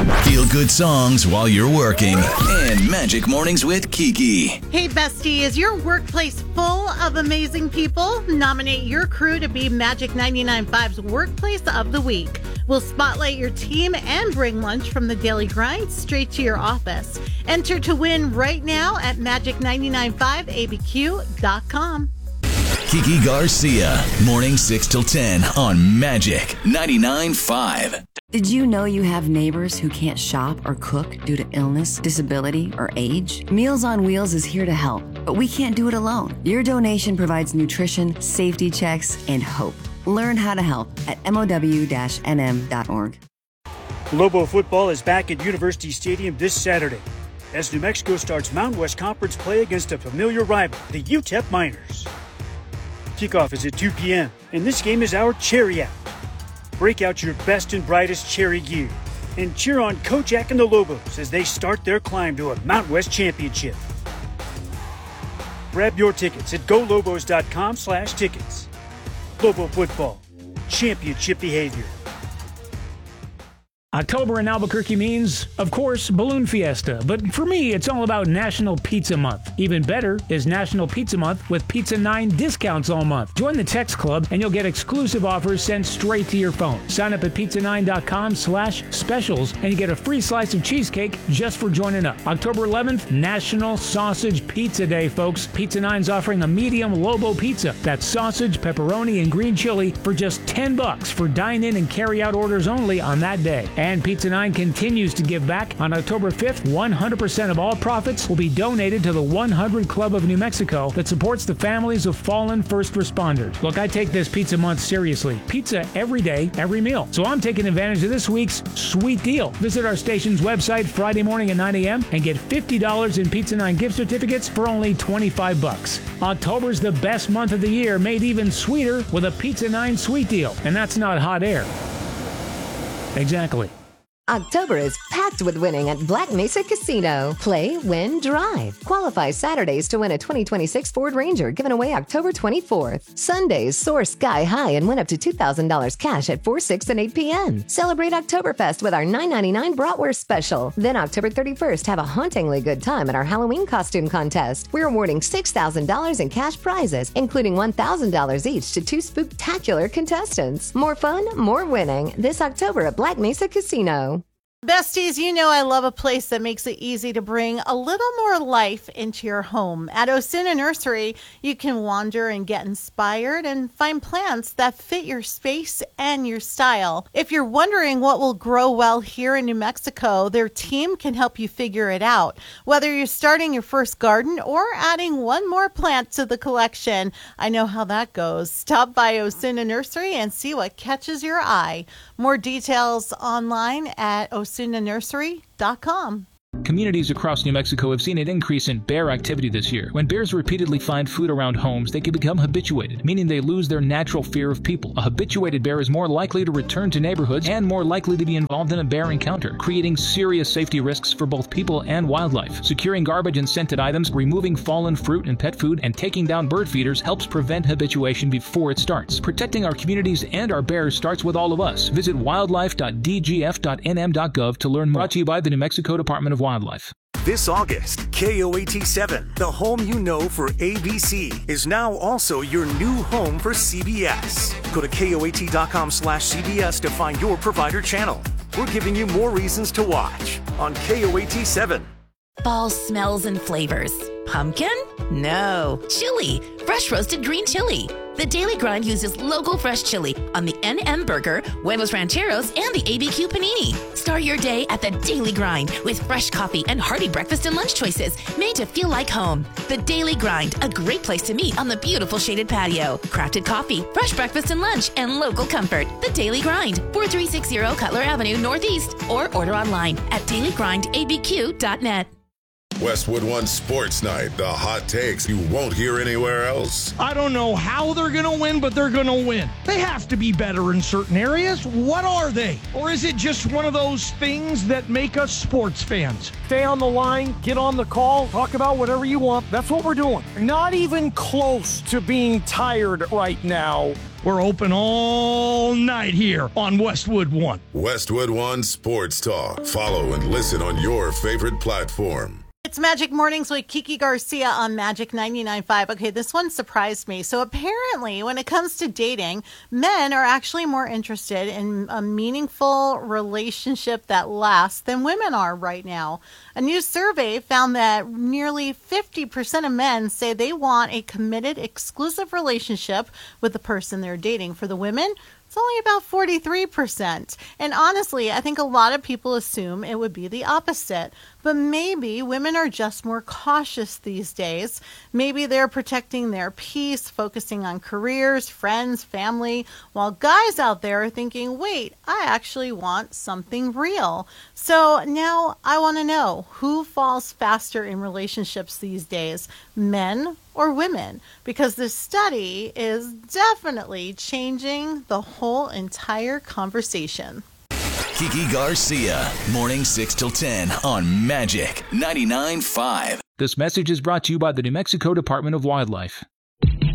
Feel good songs while you're working. And Magic Mornings with Kiki. Hey, bestie, is your workplace full of amazing people? Nominate your crew to be Magic 99.5's Workplace of the Week. We'll spotlight your team and bring lunch from the Daily Grind straight to your office. Enter to win right now at magic995abq.com. Kiki Garcia, morning 6 till 10 on Magic 99.5. Did you know you have neighbors who can't shop or cook due to illness, disability, or age? Meals on Wheels is here to help, but we can't do it alone. Your donation provides nutrition, safety checks, and hope. Learn how to help at MOW-NM.org. Lobo football is back at University Stadium this Saturday as New Mexico starts Mountain West Conference play against a familiar rival, the UTEP Miners. Kickoff is at 2 p.m., and this game is our Cherry Out. Break out your best and brightest cherry gear and cheer on Kojak and the Lobos as they start their climb to a Mountain West championship. Grab your tickets at golobos.com/tickets. Lobo football, championship behavior. October in Albuquerque means, of course, Balloon Fiesta. But for me, it's all about National Pizza Month. Even better is National Pizza Month with Pizza 9 discounts all month. Join the text club and you'll get exclusive offers sent straight to your phone. Sign up at pizza9.com/specials and you get a free slice of cheesecake just for joining up. October 11th, National Sausage Pizza Day, folks. Pizza 9's offering a medium Lobo pizza. That's sausage, pepperoni, and green chili for just $10 for dine-in and carry-out orders only on that day. And Pizza 9 continues to give back. On October 5th, 100% of all profits will be donated to the 100 Club of New Mexico that supports the families of fallen first responders. Look, I take this Pizza Month seriously. Pizza every day, every meal. So I'm taking advantage of this week's sweet deal. Visit our station's website Friday morning at 9 a.m. and get $50 in Pizza 9 gift certificates for only $25. October's the best month of the year, made even sweeter with a Pizza 9 sweet deal. And that's not hot air. Exactly. October is packed with winning at Black Mesa Casino. Play, win, drive. Qualify Saturdays to win a 2026 Ford Ranger given away October 24th. Sundays soar sky high and win up to $2,000 cash at 4, 6, and 8 p.m. Celebrate Oktoberfest with our $9.99 bratwurst special. Then October 31st, have a hauntingly good time at our Halloween costume contest. We're awarding $6,000 in cash prizes, including $1,000 each to 2 spooktacular contestants. More fun, more winning. This October at Black Mesa Casino. Besties, you know I love a place that makes it easy to bring a little more life into your home. At Osuna Nursery, you can wander and get inspired and find plants that fit your space and your style. If you're wondering what will grow well here in New Mexico, their team can help you figure it out. Whether you're starting your first garden or adding one more plant to the collection, I know how that goes. Stop by Osuna Nursery and see what catches your eye. More details online at osunanursery.com. Communities across New Mexico have seen an increase in bear activity this year. When bears repeatedly find food around homes, they can become habituated, meaning they lose their natural fear of people. A habituated bear is more likely to return to neighborhoods and more likely to be involved in a bear encounter, creating serious safety risks for both people and wildlife. Securing garbage and scented items, removing fallen fruit and pet food, and taking down bird feeders helps prevent habituation before it starts. Protecting our communities and our bears starts with all of us. Visit wildlife.dgf.nm.gov to learn more. Brought to you by the New Mexico Department of Wildlife. This August, KOAT7, the home you know for ABC, is now also your new home for CBS. Go to KOAT.com/CBS to find your provider channel. We're giving you more reasons to watch on KOAT7. Fall smells and flavors. Pumpkin? No. Chili. Fresh roasted green chili. The Daily Grind uses local fresh chili on the NM Burger, Huevos Rancheros, and the ABQ Panini. Start your day at the Daily Grind with fresh coffee and hearty breakfast and lunch choices made to feel like home. The Daily Grind, a great place to meet on the beautiful shaded patio. Crafted coffee, fresh breakfast and lunch, and local comfort. The Daily Grind, 4360 Cutler Avenue Northeast, or order online at dailygrindabq.net. Westwood One Sports Night, the hot takes you won't hear anywhere else. I don't know how they're going to win, but they're going to win. They have to be better in certain areas. What are they? Or is it just one of those things that make us sports fans? Stay on the line, get on the call, talk about whatever you want. That's what we're doing. Not even close to being tired right now We're open all night here on Westwood One. Westwood One Sports Talk. Follow and listen on your favorite platform. It's Magic Mornings with Kiki Garcia on Magic 99.5. Okay, this one surprised me. So apparently, when it comes to dating, men are actually more interested in a meaningful relationship that lasts than women are right now. A new survey found that nearly 50% of men say they want a committed, exclusive relationship with the person they're dating. For the women, it's only about 43%. And honestly, I think a lot of people assume it would be the opposite. But maybe women are just more cautious these days. Maybe they're protecting their peace, focusing on careers, friends, family, while guys out there are thinking, wait, I actually want something real. So now I want to know, who falls faster in relationships these days, men or women? Because this study is definitely changing the whole entire conversation. Kiki Garcia, morning 6 till 10 on Magic 99.5. This message is brought to you by the New Mexico Department of Wildlife.